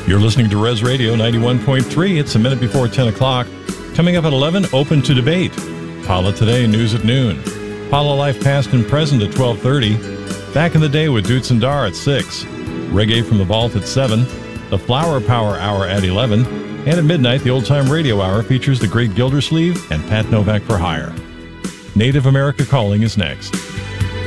You're listening to Res Radio 91.3. It's a minute before 10 o'clock. Coming up at 11, Open to Debate. Paula Today, News at noon. Paula Life Past and Present at 12:30. Back in the Day with Doots and Dar at 6. Reggae from the Vault at 7. The Flower Power Hour at 11. And at midnight, the Old Time Radio Hour features the Great Gildersleeve and Pat Novak for Hire. Native America Calling is next.